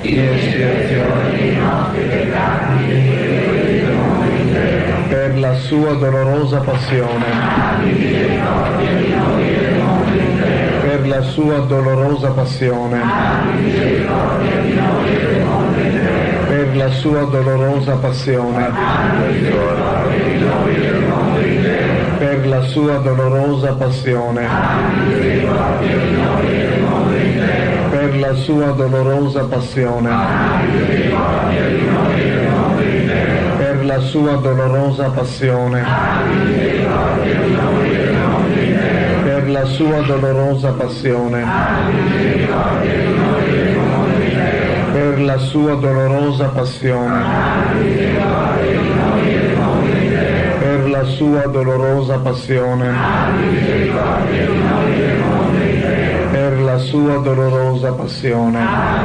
di espiazione dei nostri peccati e del mondo intero. Per la sua dolorosa passione, abbi misericordia di noi e del mondo intero. Per la sua dolorosa passione, abbi misericordia di noi e del mondo intero. Per la sua dolorosa passione, abbi misericordia di noi e del mondo intero. Per la sua dolorosa passione, abbi misericordia di noi e del mondo intero. Per la sua dolorosa passione, abbi misericordia di noi e del mondo intero. Per la sua dolorosa passione, abbi misericordia di noi e del mondo intero. Per la sua dolorosa passione, abbi misericordia di noi e del mondo intero. Per la sua dolorosa passione, abbi misericordia di noi e del mondo intero. Per la sua dolorosa passione, abbi misericordia di noi e del mondo intero. Per la sua dolorosa passione,